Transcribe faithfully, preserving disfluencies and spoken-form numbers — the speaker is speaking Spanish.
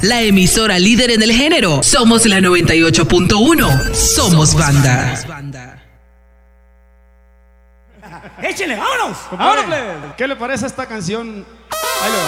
la emisora líder en el género. Somos la noventa y ocho punto uno. Somos banda. ¡Échenle, vámonos! Compadre, ¿qué le parece esta canción? Ahí le va.